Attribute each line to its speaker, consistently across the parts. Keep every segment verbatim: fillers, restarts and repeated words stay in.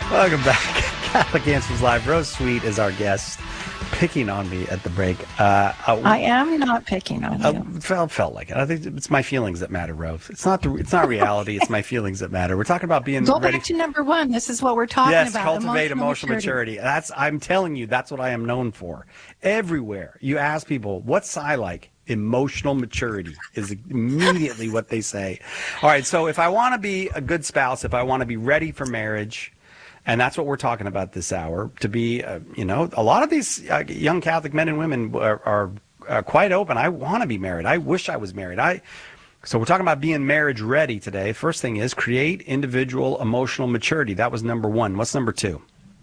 Speaker 1: Welcome back. Catholic Answers Live. Rose Sweet is our guest, picking on me at the break. Uh, uh,
Speaker 2: I am not picking on you.
Speaker 1: Uh, felt, felt like it. I think it's my feelings that matter, Rose. It's not the, it's not reality. It's my feelings that matter. We're talking about being
Speaker 2: Go
Speaker 1: ready.
Speaker 2: back to number one. This is what we're talking
Speaker 1: yes,
Speaker 2: about.
Speaker 1: cultivate emotional, emotional maturity. maturity. That's I'm telling you, that's what I am known for. Everywhere you ask people, what's I like? Emotional maturity is immediately what they say. All right, so if I want to be a good spouse, if I want to be ready for marriage, and that's what we're talking about this hour, to be, uh, you know, a lot of these uh, young Catholic men and women are, are uh, quite open. I want to be married. I wish I was married. I. So we're talking about being marriage ready today. First thing is create individual emotional maturity. That was number one. What's number two?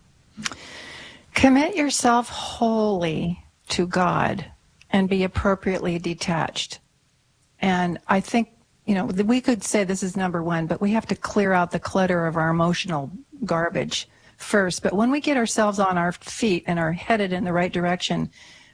Speaker 2: Commit yourself wholly to God and be appropriately detached. And I think, you know, we could say this is number one, but we have to clear out the clutter of our emotional garbage first. But when we get ourselves on our feet and are headed in the right direction,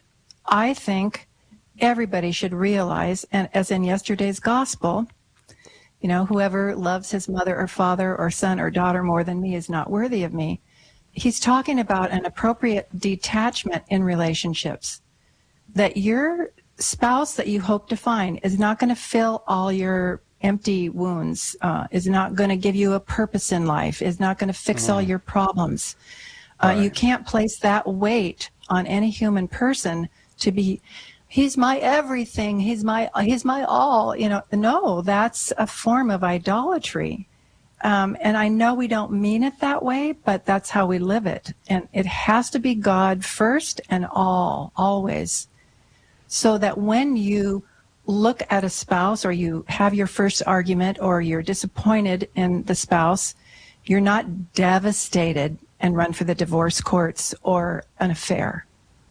Speaker 2: I think everybody should realize, and as in yesterday's gospel, you know, whoever loves his mother or father or son or daughter more than me is not worthy of me. He's talking about an appropriate detachment in relationships, that your spouse that you hope to find is not going to fill all your empty wounds, uh, is not going to give you a purpose in life, is not going to fix mm. all your problems. Uh, right. You can't place that weight on any human person to be, he's my everything, he's my he's my all. You know, no, that's a form of idolatry. Um, and I know we don't mean it that way, but that's how we live it. And it has to be God first and all, always. So that when you look at a spouse or you have your first argument or you're disappointed in the spouse, you're not devastated and run for the divorce courts or an affair.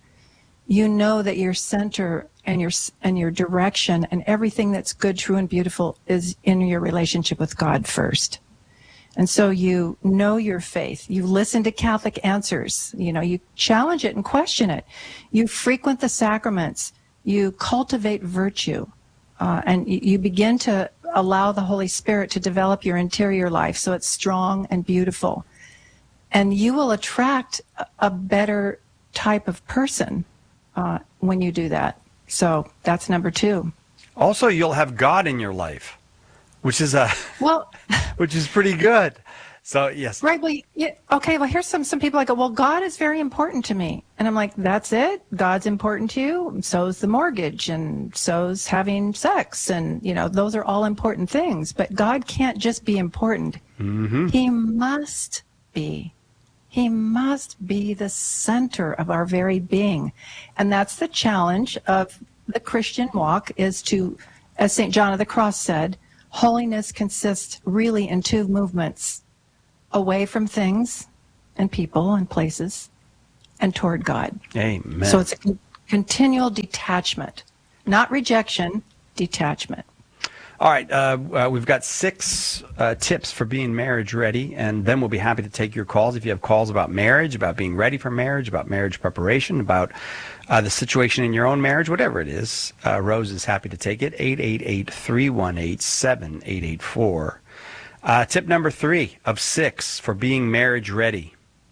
Speaker 2: You know that your center and your and your direction and everything that's good, true, and beautiful is in your relationship with God first. And so you know your faith. You listen to Catholic Answers. You know, you challenge it and question it. You frequent the sacraments. You cultivate virtue. Uh, and you begin to allow the Holy Spirit to develop your interior life so it's strong and beautiful. And you will attract a better type of person uh, when you do that. So that's number two.
Speaker 1: Also, you'll have God in your life, which is a
Speaker 2: well,
Speaker 1: which is pretty good. So yes,
Speaker 2: right. Well, yeah, okay. Well, here's some some people like, well, God is very important to me, and I'm like, that's it. God's important to you. So's the mortgage, and so's having sex, and you know, those are all important things. But God can't just be important.
Speaker 1: Mm-hmm.
Speaker 2: He must be. He must be the center of our very being, and that's the challenge of the Christian walk. Is to, as Saint John of the Cross said, holiness consists really in two movements. Away from things and people and places and toward God.
Speaker 1: Amen.
Speaker 2: So it's a con- continual detachment, not rejection, detachment.
Speaker 1: All right. Uh, uh, we've got six uh, tips for being marriage ready, and then we'll be happy to take your calls. If you have calls about marriage, about being ready for marriage, about marriage preparation, about uh, the situation in your own marriage, whatever it is, uh, Rose is happy to take it. eight eight eight, three one eight, seven eight eight four. Uh, tip number three of six for being marriage ready.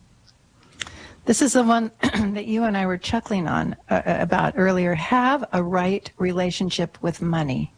Speaker 2: This is the one that you and I were chuckling on uh, about earlier. Have a right relationship with money.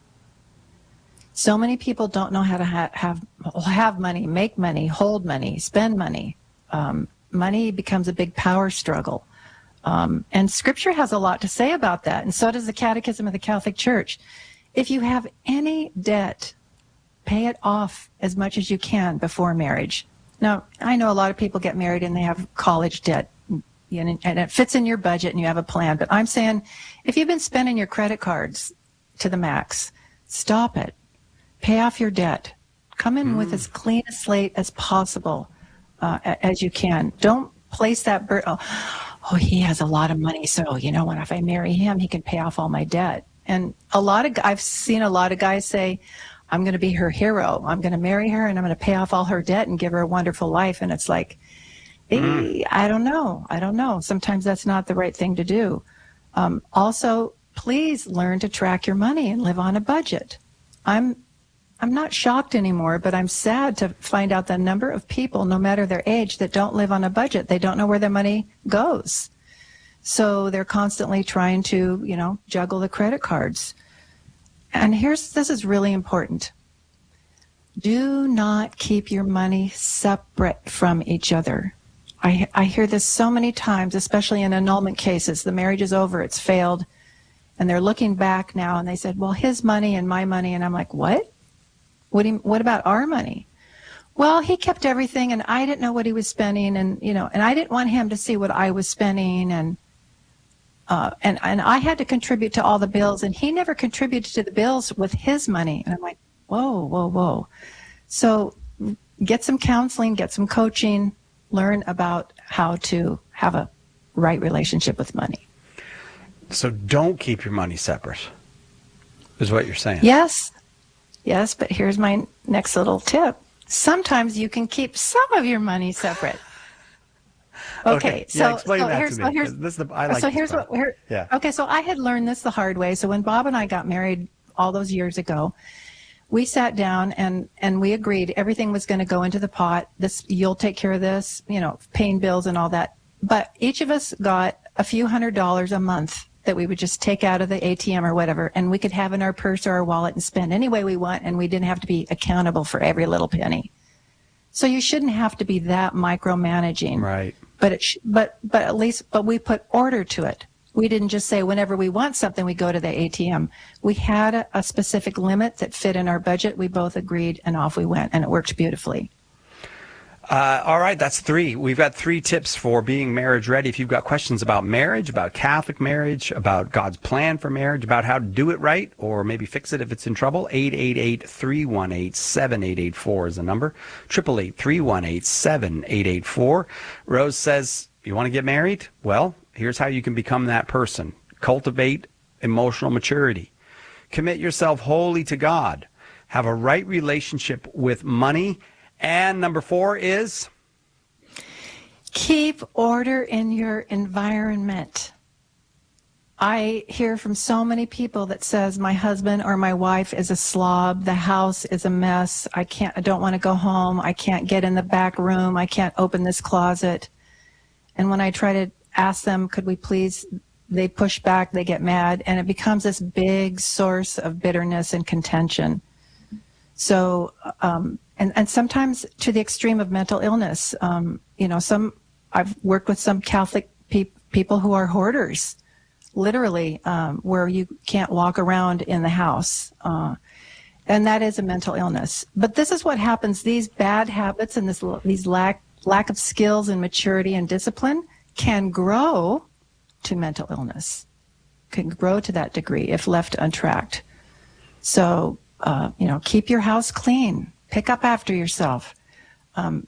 Speaker 2: So many people don't know how to ha- have have money, make money, hold money, spend money. Um, money becomes a big power struggle. Um, and Scripture has a lot to say about that, and so does the Catechism of the Catholic Church. If you have any debt, pay it off as much as you can before marriage. Now, I know a lot of people get married and they have college debt, and it fits in your budget and you have a plan. But I'm saying, if you've been spending your credit cards to the max, stop it. Pay off your debt. Come in mm. with as clean a slate as possible, uh, as you can. Don't place that burden. Oh, oh, he has a lot of money, so you know what? If I marry him, he can pay off all my debt. And a lot of I've seen a lot of guys say, I'm going to be her hero. I'm going to marry her and I'm going to pay off all her debt and give her a wonderful life. And it's like, hey, mm. I don't know. I don't know. Sometimes that's not the right thing to do. Um, also, please learn to track your money and live on a budget. I'm I'm not shocked anymore, but I'm sad to find out the number of people, no matter their age, that don't live on a budget. They don't know where their money goes. So they're constantly trying to, you know, juggle the credit cards. And here's, this is really important. Do not keep your money separate from each other. I, I hear this so many times, especially in annulment cases. The marriage is over, it's failed, and they're looking back now, and they said, well, his money and my money. And I'm like, what? What do you, what about our money? Well, he kept everything, and I didn't know what he was spending, and you know, and I didn't want him to see what I was spending, and uh, and and I had to contribute to all the bills, and he never contributed to the bills with his money. And I'm like, whoa, whoa, whoa. So get some counseling, get some coaching, learn about how to have a right relationship with money.
Speaker 1: So don't keep your money separate, is what you're saying.
Speaker 2: Yes. Yes, but here's my next little tip. Sometimes you can keep some of your money separate. Okay,
Speaker 1: okay.
Speaker 2: so,
Speaker 1: yeah, explain
Speaker 2: so
Speaker 1: that
Speaker 2: here's,
Speaker 1: to me.
Speaker 2: so here's,
Speaker 1: this is the, I like
Speaker 2: so
Speaker 1: this
Speaker 2: here's
Speaker 1: part.
Speaker 2: what, here,
Speaker 1: yeah.
Speaker 2: Okay, so I had learned this the hard way. So when Bob and I got married all those years ago, we sat down and, and we agreed everything was going to go into the pot. This, you'll take care of this, you know, paying bills and all that. But each of us got a few hundred dollars a month that we would just take out of the A T M or whatever, and we could have in our purse or our wallet and spend any way we want, and we didn't have to be accountable for every little penny. So you shouldn't have to be that micromanaging.
Speaker 1: Right.
Speaker 2: But it sh- but but at least but we put order to it. We didn't just say whenever we want something we go to the A T M. We had a, a specific limit that fit in our budget. We both agreed, and off we went, and it worked beautifully.
Speaker 1: Uh, all right, that's three. We've got three tips for being marriage ready. If you've got questions about marriage, about Catholic marriage, about God's plan for marriage, about how to do it right, or maybe fix it if it's in trouble, eight eight eight, three one eight, seven eight eight four is the number. eight eight eight, three one eight, seven eight eight four. Rose says, you want to get married? Well, here's how you can become that person. Cultivate emotional maturity. Commit yourself wholly to God. Have a right relationship with money. And number four is?
Speaker 2: Keep order in your environment. I hear from so many people that says my husband or my wife is a slob. The house is a mess. I can't, I don't want to go home. I can't get in the back room. I can't open this closet. And when I try to ask them, could we please, they push back, they get mad, and it becomes this big source of bitterness and contention. So, um, and, and sometimes to the extreme of mental illness. Um, you know, some, I've worked with some Catholic pe- people who are hoarders, literally, um, where you can't walk around in the house. Uh, and that is a mental illness. But this is what happens. These bad habits and this these lack, lack of skills and maturity and discipline can grow to mental illness, can grow to that degree if left untracked. So, uh, you know, keep your house clean. Pick up after yourself. Um,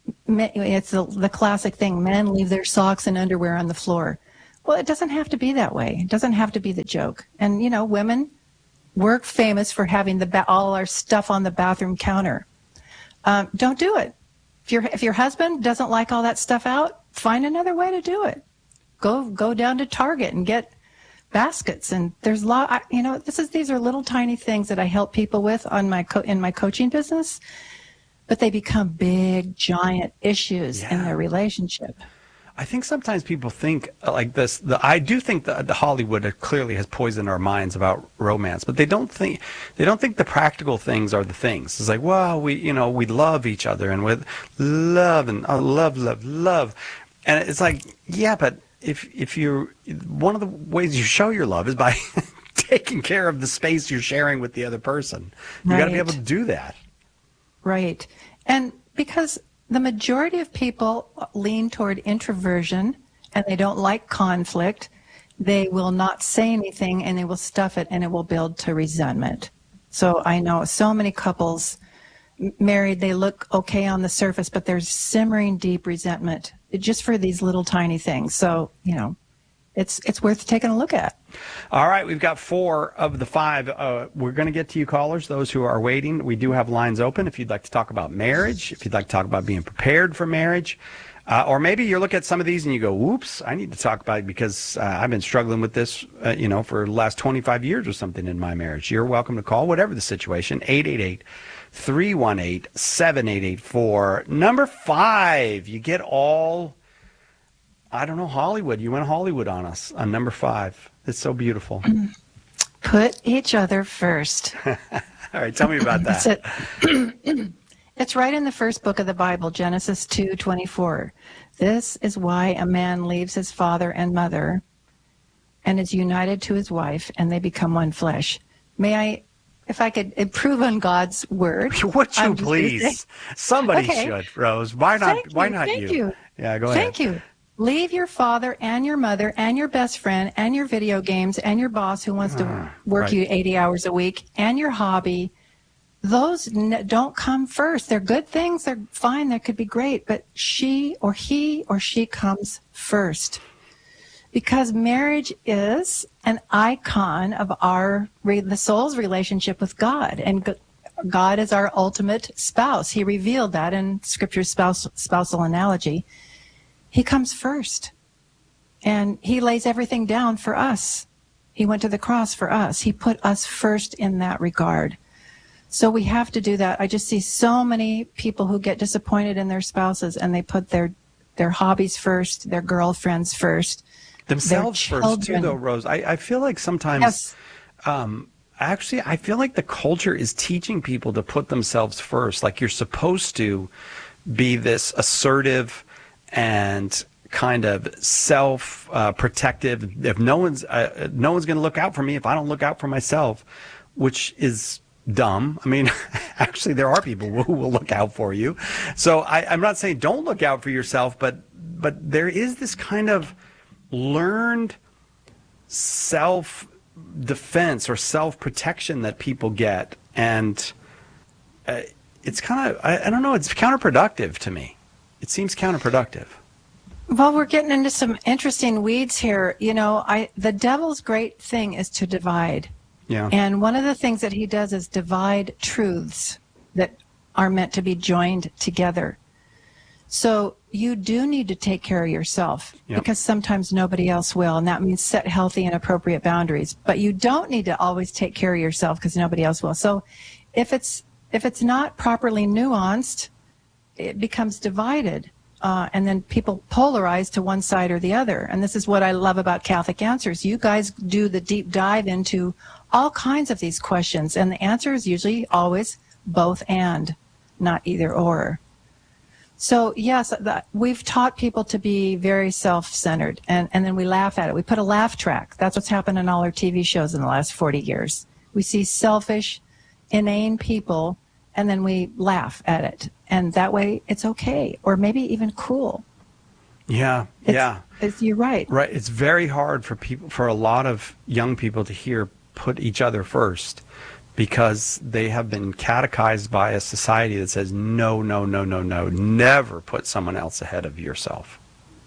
Speaker 2: it's the, the classic thing, men leave their socks and underwear on the floor. Well, it doesn't have to be that way. It doesn't have to be the joke. And, you know, women, we're famous for having the ba- all our stuff on the bathroom counter. Um, don't do it. If your if your husband doesn't like all that stuff out, find another way to do it. Go go down to Target and get baskets. And there's a lot, you know, this is these are little tiny things that I help people with on my co- in my coaching business, but they become big, giant issues yeah. in their relationship.
Speaker 1: I think sometimes people think like this. The, I do think that the Hollywood clearly has poisoned our minds about romance, but they don't think they don't think the practical things are the things. It's like, well, we you know we love each other and with love and oh, love, love, love, and it's like, yeah, but if if you're one of the ways you show your love is by taking care of the space you're sharing with the other person. You
Speaker 2: right.
Speaker 1: got to be able to do that.
Speaker 2: Right, and because the majority of people lean toward introversion and they don't like conflict, they will not say anything and they will stuff it and it will build to resentment. So I know so many couples married, they look okay on the surface, but there's simmering deep resentment just for these little tiny things. So, you know, it's it's worth taking a look at.
Speaker 1: All right, we've got four of the five. Uh, we're going to get to you callers, those who are waiting. We do have lines open if you'd like to talk about marriage, if you'd like to talk about being prepared for marriage. Uh, or maybe you look at some of these and you go, whoops, I need to talk about it because uh, I've been struggling with this, uh, you know, for the last twenty-five years or something in my marriage. You're welcome to call, whatever the situation, eight eight eight, three one eight, seven eight eight four. Number five, you get all, I don't know, Hollywood. You went Hollywood on us on number five. It's so beautiful.
Speaker 2: Put each other first.
Speaker 1: All right, tell me about that.
Speaker 2: It's, it's right in the first book of the Bible, Genesis two twenty-four. This is why a man leaves his father and mother and is united to his wife, and they become one flesh. May I, if I could improve on God's word?
Speaker 1: Would you
Speaker 2: I'm just gonna say-
Speaker 1: please? Somebody
Speaker 2: Okay.
Speaker 1: should, Rose. Why not?
Speaker 2: Thank
Speaker 1: why
Speaker 2: you,
Speaker 1: not
Speaker 2: thank
Speaker 1: you?
Speaker 2: you.
Speaker 1: Yeah, go ahead.
Speaker 2: Thank you. Leave your father and your mother and your best friend and your video games and your boss who wants to
Speaker 1: Ah,
Speaker 2: work
Speaker 1: right.
Speaker 2: you eighty hours a week and your hobby. Those n- don't come first. They're good things. They're fine. They could be great. But she or he or she comes first. Because marriage is an icon of our, re- the soul's relationship with God. And G- God is our ultimate spouse. He revealed that in Scripture's spouse, spousal analogy. He comes first. And he lays everything down for us. He went to the cross for us. He put us first in that regard. So we have to do that. I just see so many people who get disappointed in their spouses and they put their their hobbies first, their girlfriends first.
Speaker 1: Themselves
Speaker 2: their
Speaker 1: first, too,
Speaker 2: children.
Speaker 1: though, Rose. I, I feel like sometimes,
Speaker 2: Yes.
Speaker 1: um, actually, I feel like the culture is teaching people to put themselves first. Like you're supposed to be this assertive and kind of self-protective. Uh, if no one's uh, no one's going to look out for me if I don't look out for myself, which is dumb. I mean, actually, there are people who will look out for you. So I, I'm not saying don't look out for yourself, but but there is this kind of learned self-defense or self-protection that people get, and uh, it's kind of I, I don't know. It's counterproductive to me. It seems counterproductive.
Speaker 2: Well, we're getting into some interesting weeds here. You know, I the devil's great thing is to divide.
Speaker 1: Yeah.
Speaker 2: And one of the things that he does is divide truths that are meant to be joined together. So you do need to take care of yourself
Speaker 1: Yep.
Speaker 2: because sometimes nobody else will, and that means set healthy and appropriate boundaries. But you don't need to always take care of yourself because nobody else will. So if it's if it's not properly nuanced, it becomes divided. Uh, and then people polarize to one side or the other. And this is what I love about Catholic Answers. You guys do the deep dive into all kinds of these questions. And the answer is usually always both and, not either or. So, yes, the, we've taught people to be very self-centered. And, and then we laugh at it. We put a laugh track. That's what's happened in all our T V shows in the last forty years. We see selfish, inane people, and then we laugh at it. And that way it's okay, or maybe even cool.
Speaker 1: Yeah,
Speaker 2: It's,
Speaker 1: yeah.
Speaker 2: It's, you're right.
Speaker 1: Right. It's very hard for people, for a lot of young people to hear put each other first because they have been catechized by a society that says, no, no, no, no, no, never put someone else ahead of yourself.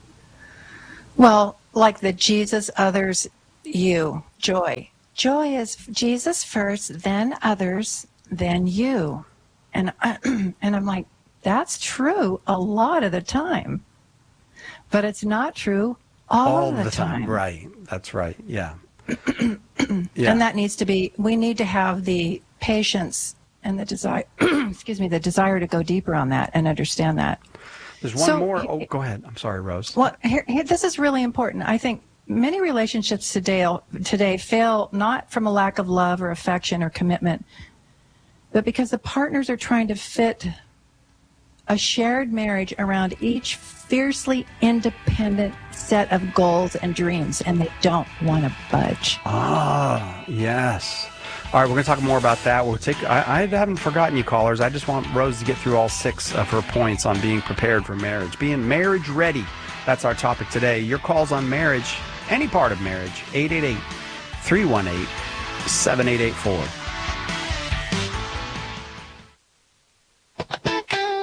Speaker 2: Well, like the Jesus, others, you, joy. Joy is Jesus first, then others, then you. And I, and I'm like, that's true a lot of the time, but it's not true all,
Speaker 1: All
Speaker 2: of the,
Speaker 1: the time.
Speaker 2: time.
Speaker 1: Right. That's right. Yeah.
Speaker 2: And
Speaker 1: Yeah.
Speaker 2: that needs to be, we need to have the patience and the desire, excuse me, the desire to go deeper on that and understand that.
Speaker 1: There's one
Speaker 2: So-
Speaker 1: more. Oh, go ahead. I'm sorry, Rose.
Speaker 2: Well, here, here, this is really important. I think many relationships today, today fail not from a lack of love or affection or commitment, but because the partners are trying to fit a shared marriage around each fiercely independent set of goals and dreams, and they don't want to budge.
Speaker 1: Ah, yes. All right, we're going to talk more about that. We'll take. I, I haven't forgotten you, callers. I just want Rose to get through all six of her points on being prepared for marriage, being marriage ready. That's our topic today. Your calls on marriage, any part of marriage, eight eight eight, three one eight, seven eight eight four.
Speaker 3: The World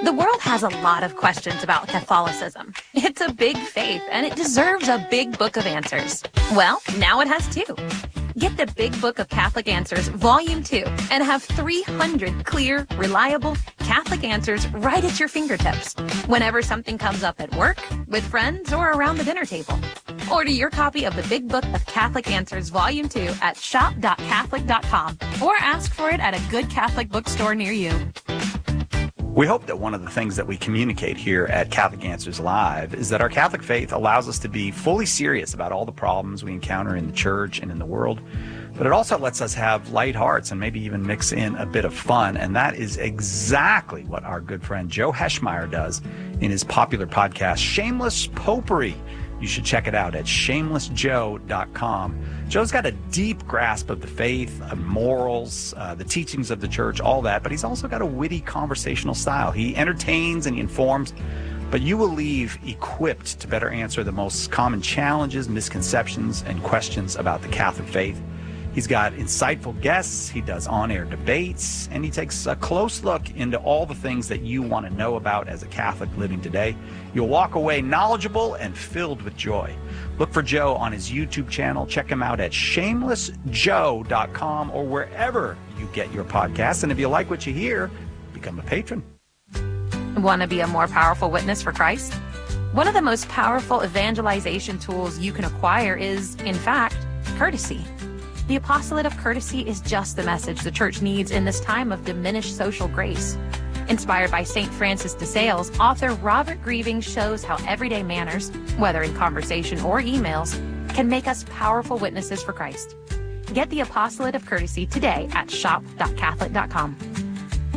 Speaker 3: has a lot of questions about Catholicism. It's a big faith, and it deserves a big book of answers. Well, now it has two. Get the Big Book of Catholic Answers, Volume two, and have three hundred clear, reliable Catholic answers right at your fingertips whenever something comes up at work, with friends, or around the dinner table. Order your copy of the Big Book of Catholic Answers, Volume two at shop dot catholic dot com or ask for it at a good Catholic bookstore near you.
Speaker 1: We hope that one of the things that we communicate here at Catholic Answers Live is that our Catholic faith allows us to be fully serious about all the problems we encounter in the church and in the world, but it also lets us have light hearts and maybe even mix in a bit of fun, and that is exactly what our good friend Joe Heschmeyer does in his popular podcast, Shameless Popery. You should check it out at shameless joe dot com. Joe's got a deep grasp of the faith, of morals, uh, the teachings of the church, all that, but he's also got a witty conversational style. He entertains and he informs, but you will leave equipped to better answer the most common challenges, misconceptions, and questions about the Catholic faith. He's got insightful guests, he does on-air debates, and he takes a close look into all the things that you want to know about as a Catholic living today. You'll walk away knowledgeable and filled with joy. Look for Joe on his YouTube channel. Check him out at shameless joe dot com or wherever you get your podcasts. And if you like what you hear, become a patron.
Speaker 3: Want to be a more powerful witness for Christ? One of the most powerful evangelization tools you can acquire is, in fact, courtesy. The apostolate of courtesy is just the message the church needs in this time of diminished social grace. Inspired by Saint Francis de Sales, author Robert Grieving shows how everyday manners, whether in conversation or emails, can make us powerful witnesses for Christ. Get the apostolate of courtesy today at shop dot catholic dot com.